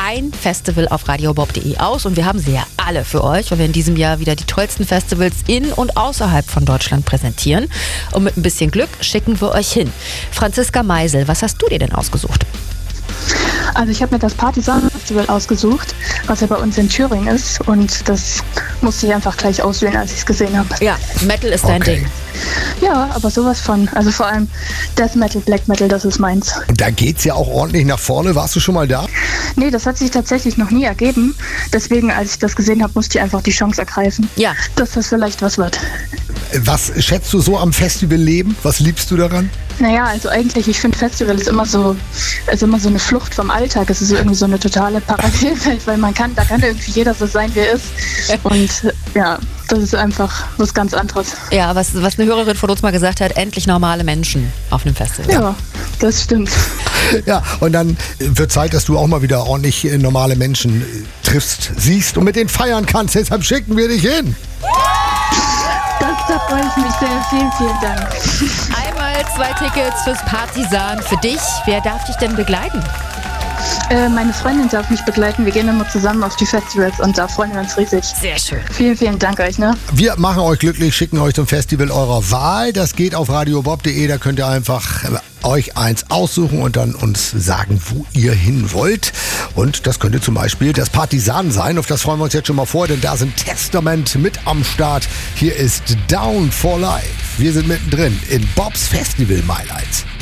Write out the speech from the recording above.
ein Festival auf radiobob.de aus und wir haben sie ja alle für euch, weil wir in diesem Jahr wieder die tollsten Festivals in und außerhalb von Deutschland präsentieren. Und mit ein bisschen Glück schicken wir euch hin. Franziska Meisel, was hast du dir denn ausgesucht? Also ich habe mir das Partisan-Festival ausgesucht, was ja bei uns in Thüringen ist, und das musste ich einfach gleich auswählen, als ich es gesehen habe. Ja, Metal ist dein Ding. Ja, aber sowas von. Also vor allem Death Metal, Black Metal, das ist meins. Und da geht's ja auch ordentlich nach vorne. Warst du schon mal da? Nee, das hat sich tatsächlich noch nie ergeben. Deswegen, als ich das gesehen habe, musste ich einfach die Chance ergreifen, Ja. dass das vielleicht was wird. Was schätzt du so am Festival-Leben? Was liebst du daran? Naja, also eigentlich, ich finde Festival ist immer so eine Flucht vom Alltag. Es ist irgendwie so eine totale Parallelwelt, weil da kann irgendwie jeder so sein, wie er ist. Und ja, das ist einfach was ganz anderes. Ja, was eine Hörerin von uns mal gesagt hat, endlich normale Menschen auf einem Festival. Ja, das stimmt. Ja, und dann wird Zeit, dass du auch mal wieder ordentlich normale Menschen triffst, siehst und mit denen feiern kannst. Deshalb schicken wir dich hin. Da freue ich mich sehr. Vielen, vielen Dank. Einmal 2 Tickets fürs Partisan für dich. Wer darf dich denn begleiten? Meine Freundin darf mich begleiten. Wir gehen immer zusammen auf die Festivals und da freuen wir uns riesig. Sehr schön. Vielen, vielen Dank euch. Ne? Wir machen euch glücklich, schicken euch zum Festival eurer Wahl. Das geht auf radiobob.de. Da könnt ihr einfach euch eins aussuchen und dann uns sagen, wo ihr hin wollt. Und das könnte zum Beispiel das Partisan sein. Auf das freuen wir uns jetzt schon mal vor, denn da sind Testament mit am Start. Hier ist Down for Life. Wir sind mittendrin in Bobs Festival Highlights.